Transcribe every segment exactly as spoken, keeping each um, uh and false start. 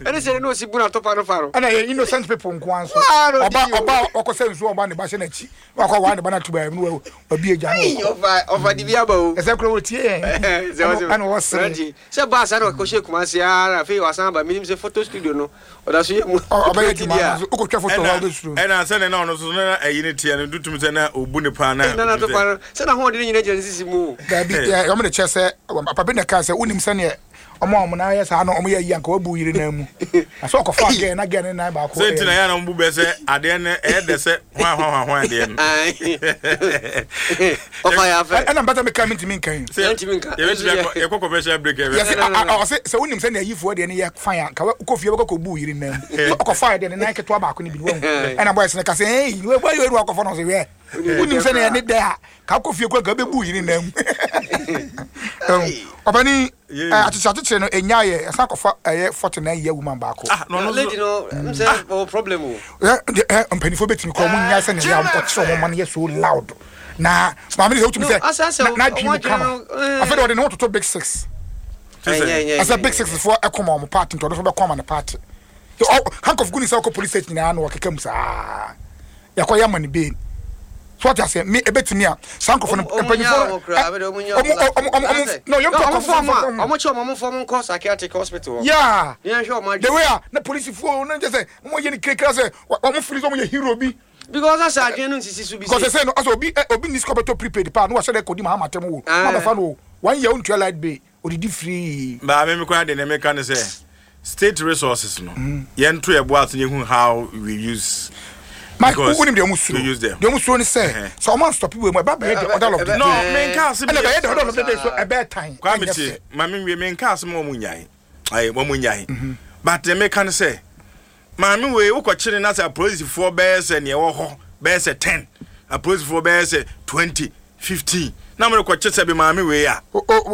Any say no sibuna topa no faro. And I innocent people nkwanso. Oba oba okosa nsu oba ne ba hye na chi. Akwa wa ne ba na tuba no obi agya no. Over over the biaba o. Ese kro tie. And was say ba sa no ko she kuma se ara fe wasan ba minim se photo studio no. Oda so ye mu. Oba ye ma so ukotwa photo wa do studio. E na se ne na no so na ayi ne tie no dutum se na obu ne pa na. Na na to pa. Se na ho de nyina gye sisi mu. Da bi ya me de che se papa bi na ka se unim se ne omo omo na ya sa no omo ya yi anka wabu yiri na mu aso okofa again na again na ba ko se ntina ya na mbu be se ade ne e de se hwan hwan hwan ade ne ofa ya fa ana mbata me come to me kan se ntimi nka ye be e ko commercial break e yes o se se unim se na yi fo de ne ya fan ya ka ko fie be ko bu yiri na mu okofa ade ne na ke to ba ko ni bi wo ana boys ne ka se eh we boy we okofa no se we unim se na ne de ha ka ko fie ko ga be bu yiri na mu obani atichatiche no enyaye esa kofa eh forty-nine year woman baako ah no no lady no say o problem o eh mpanifo betimi ko mun nya se ne ya mkotso mo man ye so loud na mama ni hotumi say na dream come afa de no to big six asa big six for ekoma mo party to do be come na party hank of goodness ko police station na no wakeka musa yakoya mani be so what I say me ebetimi a sanko no empanifo no you talk of omo che omo form ko psychiatric hospital yeah yeah sure ma the way na police for no just say omo ye ni krekra say omo free omo ye hero bi because as adwen no sisi su bi because say no as obi obi ni scope prepaid pa no wa say dey kodi ma matem wo ma ba fa no one year on light bay odidi free ba me me kwa de na me kan say state resources no ye nto e bo aso ye hu how we use my unim de omusu de omusu ni say so man stop we mo ba be the order of the no men ka se be the order of the day so e be time kwamiti ma me we men ka se mo munyai ai mo munyai but me kan say ma me we ukokire na say police for be say ne wo ho be say ten a police for be say twenty fifteen na me ko chese be ma me we ya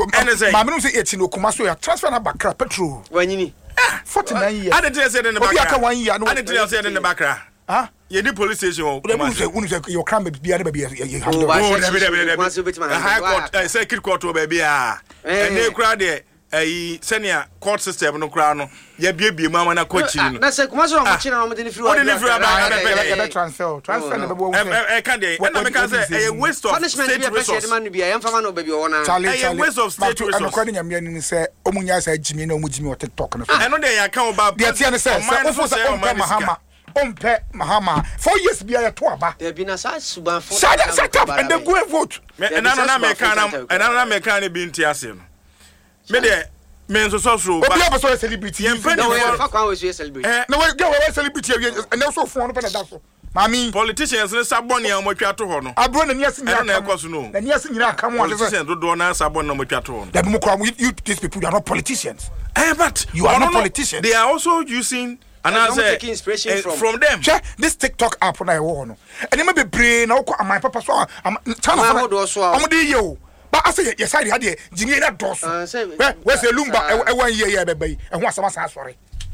ma me no say eighteen okuma so ya transfer na bakra petrol wanyini forty-nine years ade tell say ne bakra obi aka one year no ade tell say ne bakra ah ye di police station o kuma say unu say your crime be bia be you handle oh de be de be high court circuit court o be bia and they crowd there eh senior court system no kra no ye bia bia mama na coach ni na say kuma so mo chi na mo de ni free o de ni free ba be transfer transfer na be bo eh can dey na me can say eh waste of state resources man bia yam fama no be bi wona eh waste of state resources am kwa ni nyam ni say omunya say jimi na omujimi o TikTok no eh no dey ya kan o ba dia tie ne say say o mahama Ompe Mahama four years be a to aba there be na sa suban for set up and then go and vote and na na me kan and na na me kan be nti ase no me de me so so so ba be so celebrity em pe no we fa kwa we celebrity no we go we celebrity and also phone no pe na da so mami politicians ne sabon ya mo twa to ho no abro na niase nyina na ekoso no na niase nyina aka mo politicians do do na sabon na mo twa to ho no that mo kwa you these people are not politicians eh but you are not politicians they are also using and I say taking inspiration from from them check this TikTok app na e wo no and me be brain na ko my papa so channel am dey yo ba ase ye side ha dey jini na dos we say lumba e wan ye ye beba yi e ho asama sa asore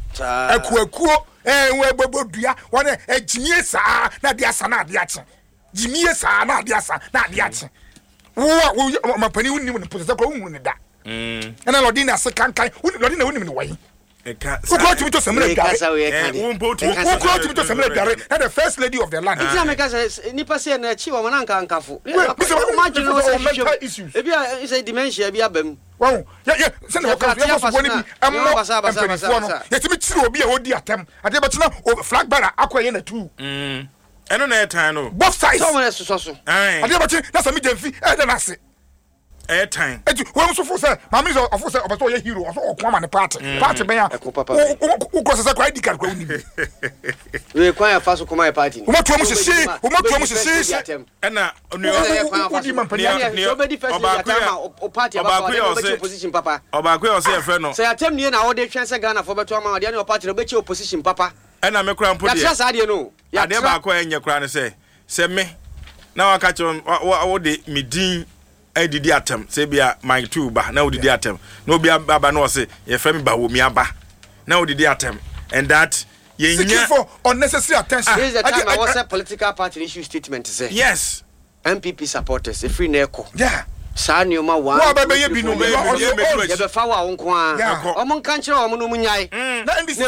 aku aku eh we bobodua won e jini sa na dia sa na dia che jini sa na dia sa na dia che wo ma pani woni mo pose ko wonu ne da mm na lodi na se kan kan lodi na woni me wai eka who called to Samuel Dare who called to Samuel Dare and the first lady of the land it's America nipa say na chi wo mananka nkafo imagine mental issues e bia is a dementia bia bam wow yeah yeah send the call you for ni ammo basa no yetimi chiri obi a odi atem ade betina flag bearer akoye na two mm eno na etan no both sides so mo so so ade betina na sami demfi e de na se eh time etu wo so for say mama is of say obaso ye hero oso okwa ma party party ben ya wo go say kwa dikar kwa uni we kwa ya faso kuma party wo matu mu sisi wo matu mu sisi na no odi man pani ya so be di first ya time o party aba be opposition papa oba kwa say fe no say atem nie na wo de twen say Ghana for beto ama de na party no be opposition papa e na me kura mpo de ya sa de no ya de ba kwa enye kura ne say say me na waka cho wo de medin I did the attempt, say be a my two ba, now did the attempt. No be a baba no say, your family ba wo mi aba. Now did the attempt. And that ye seeking for unnecessary attention. This is the time I was a political party issue statement to say. Yes. M P P supporters, a free neko. Yeah. Sa nyoma wa. Wa ba be ye bi no be ye be fa wa won kwa. Omo kan kire omo no munyai. Na ndisi